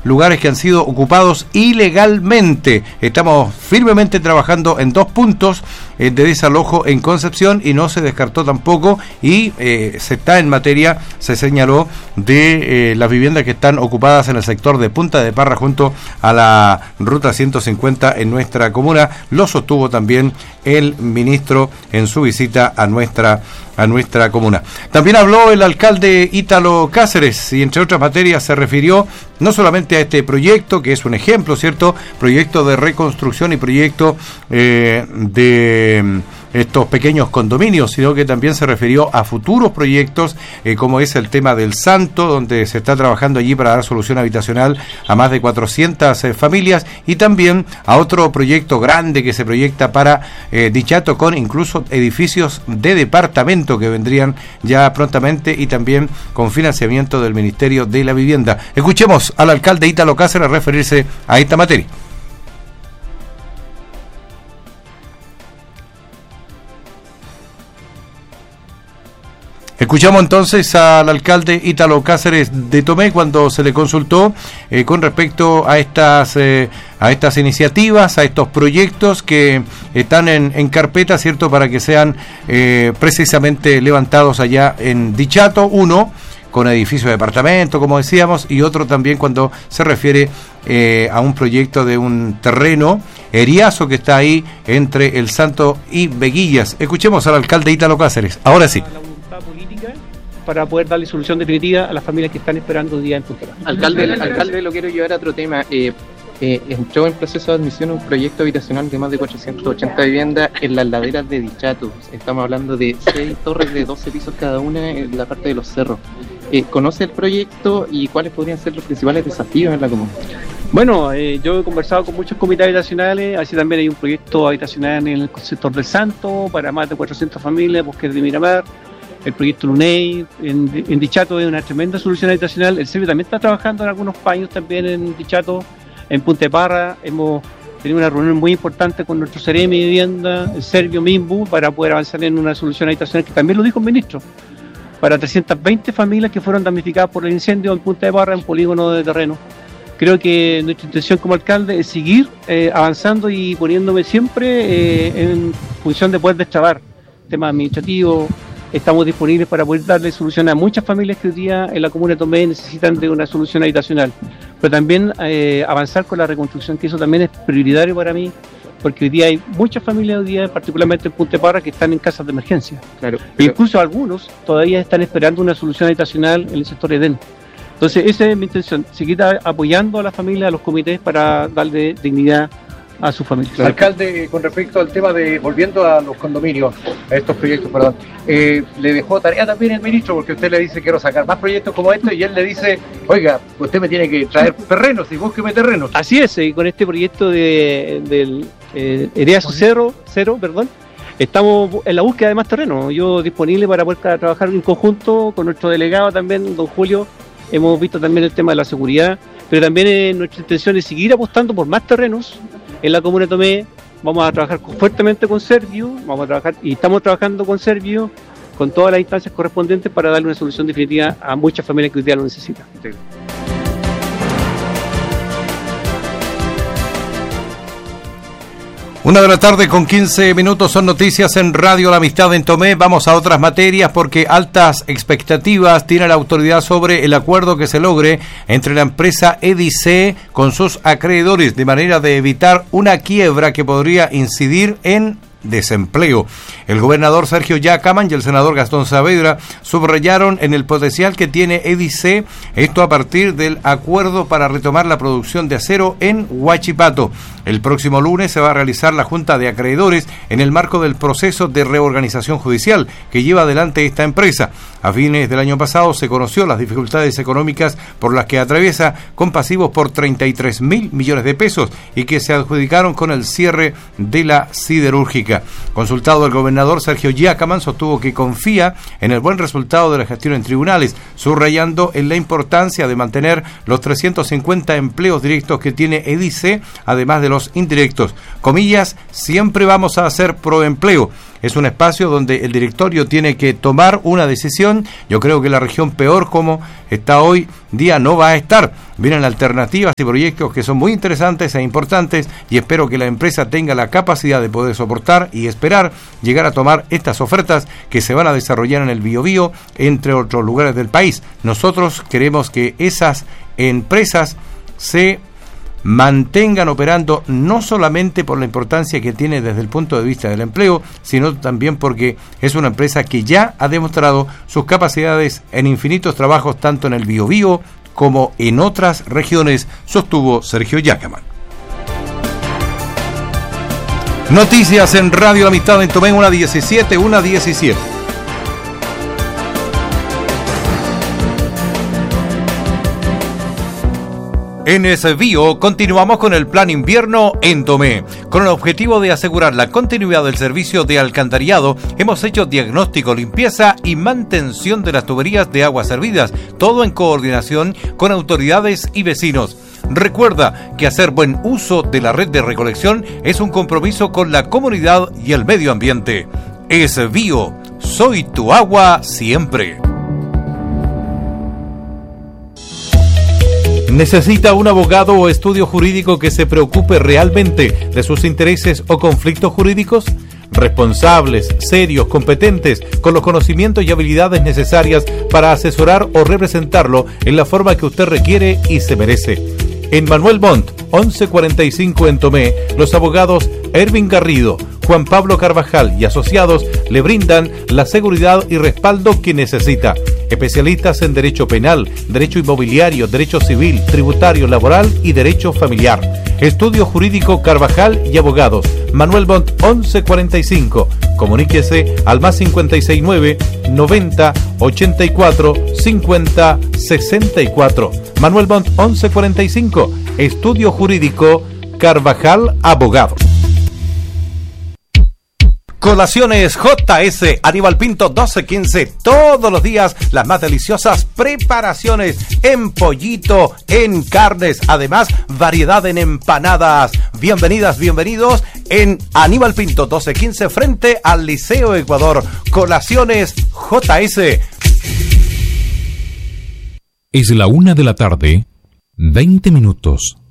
lugares que han sido ocupados ilegalmente. Estamos firmemente trabajando en 2 puntos de desalojo en Concepción y no se descartó tampoco, y se está en materia, se señaló, de las viviendas que están ocupadas en el sector de Punta de Parra junto a la ruta 150 en nuestra comuna. Lo sostuvo también el ministro en su visita a nuestra comuna. También habló el alcalde Ítalo Cáceres y entre otras materias se refirió no solamente a este proyecto, que es un ejemplo, ¿cierto? Proyecto de reconstrucción y proyecto de estos pequeños condominios, sino que también se refirió a futuros proyectos, como es el tema del Santo, donde se está trabajando allí para dar solución habitacional a más de 400 familias, y también a otro proyecto grande que se proyecta para Dichato, con incluso edificios de departamento que vendrían ya prontamente y también con financiamiento del Ministerio de la Vivienda. Escuchemos al alcalde Ítalo Cáceres referirse a esta materia. Escuchamos entonces al alcalde Ítalo Cáceres de Tomé cuando se le consultó con respecto a estas iniciativas, a estos proyectos que están en carpeta, ¿cierto?, para que sean precisamente levantados allá en Dichato, uno con edificio de departamento, como decíamos, y otro también cuando se refiere a un proyecto de un terreno eriazo que está ahí entre El Santo y Veguillas. Escuchemos al alcalde Ítalo Cáceres, ahora sí. Política para poder darle solución definitiva a las familias que están esperando un día en Punta. Alcalde, lo quiero llevar a otro tema. Entró en proceso de admisión un proyecto habitacional de más de 480 viviendas en las laderas de Dichato. Estamos hablando de 6 torres de 12 pisos cada una en la parte de los cerros. ¿Conoce el proyecto y cuáles podrían ser los principales desafíos en la comuna? Bueno, yo he conversado con muchos comités habitacionales, así también hay un proyecto habitacional en el sector del Santo para más de 400 familias, Bosques de Miramar. El proyecto Luney en Dichato es una tremenda solución habitacional. El Servio también está trabajando en algunos paños también en Dichato, en Punta de Parra. Hemos tenido una reunión muy importante con nuestro Ceremi de Vivienda, el Servio Mimbu, para poder avanzar en una solución habitacional que también lo dijo el ministro, para 320 familias que fueron damnificadas por el incendio en Punta de Parra, en polígono de terreno. Creo que nuestra intención como alcalde es seguir avanzando y poniéndome siempre en función de poder destrabar temas administrativos. Estamos disponibles para poder darle solución a muchas familias que hoy día en la comuna de Tomé necesitan de una solución habitacional, pero también avanzar con la reconstrucción, que eso también es prioritario para mí, porque hoy día hay muchas familias, hoy día, particularmente en Punta de Parra, que están en casas de emergencia. Claro, pero incluso algunos todavía están esperando una solución habitacional en el sector Edén. Entonces esa es mi intención, seguir apoyando a las familias, a los comités, para darle dignidad a sus familias. Alcalde, con respecto al tema de, volviendo a los condominios, a estos proyectos, perdón, le dejó tarea también el ministro, porque usted le dice quiero sacar más proyectos como este, y él le dice, oiga, usted me tiene que traer terrenos y búsqueme terrenos. Así es, y con este proyecto del Eriazo Cero, estamos en la búsqueda de más terrenos. Yo disponible para poder trabajar en conjunto con nuestro delegado también, don Julio. Hemos visto también el tema de la seguridad, pero también nuestra intención es seguir apostando por más terrenos en la comuna de Tomé. Vamos a trabajar fuertemente con Servio, estamos trabajando con Servio, con todas las instancias correspondientes para darle una solución definitiva a muchas familias que hoy día lo necesitan. 1:15 p.m, son noticias en Radio La Amistad en Tomé. Vamos a otras materias porque altas expectativas tiene la autoridad sobre el acuerdo que se logre entre la empresa EDIC con sus acreedores, de manera de evitar una quiebra que podría incidir en desempleo. El gobernador Sergio Yacaman y el senador Gastón Saavedra subrayaron en el potencial que tiene EDIC, esto a partir del acuerdo para retomar la producción de acero en Huachipato. El próximo lunes se va a realizar la Junta de Acreedores en el marco del proceso de reorganización judicial que lleva adelante esta empresa. A fines del año pasado se conoció las dificultades económicas por las que atraviesa, con pasivos por 33.000 millones de pesos y que se adjudicaron con el cierre de la siderúrgica. Consultado, el gobernador Sergio Yacaman sostuvo que confía en el buen resultado de la gestión en tribunales, subrayando en la importancia de mantener los 350 empleos directos que tiene EDIC, además de los indirectos. Comillas, siempre vamos a hacer proempleo. es un espacio donde el directorio tiene que tomar una decisión. Yo creo que la región, peor como está hoy día, no va a estar. Vienen alternativas y proyectos que son muy interesantes e importantes, y espero que la empresa tenga la capacidad de poder soportar y esperar llegar a tomar estas ofertas que se van a desarrollar en el Biobío, entre otros lugares del país. Nosotros queremos que esas empresas se mantengan operando, no solamente por la importancia que tiene desde el punto de vista del empleo, sino también porque es una empresa que ya ha demostrado sus capacidades en infinitos trabajos, tanto en el Biobío como en otras regiones, sostuvo Sergio Yacaman. Noticias en Radio La Amistad en Tomé, 1:17. En SBio continuamos con el plan invierno en Tomé. Con el objetivo de asegurar la continuidad del servicio de alcantarillado, hemos hecho diagnóstico, limpieza y mantención de las tuberías de aguas servidas, todo en coordinación con autoridades y vecinos. Recuerda que hacer buen uso de la red de recolección es un compromiso con la comunidad y el medio ambiente. SBio, soy tu agua siempre. ¿Necesita un abogado o estudio jurídico que se preocupe realmente de sus intereses o conflictos jurídicos? Responsables, serios, competentes, con los conocimientos y habilidades necesarias para asesorar o representarlo en la forma que usted requiere y se merece. En Manuel Montt, 1145 en Tomé, los abogados Ervin Garrido, Juan Pablo Carvajal y asociados le brindan la seguridad y respaldo que necesita. Especialistas en derecho penal, derecho inmobiliario, derecho civil, tributario, laboral y derecho familiar. Estudio Jurídico Carvajal y Abogados. Manuel Montt 1145. Comuníquese al más 569 90 84 50 64. Manuel Montt 1145. Estudio Jurídico Carvajal Abogados. Colaciones JS, Aníbal Pinto 1215, todos los días las más deliciosas preparaciones en pollito, en carnes, además variedad en empanadas. Bienvenidas, bienvenidos en Aníbal Pinto 1215 frente al Liceo Ecuador. Colaciones JS. Es la 1:20 p.m.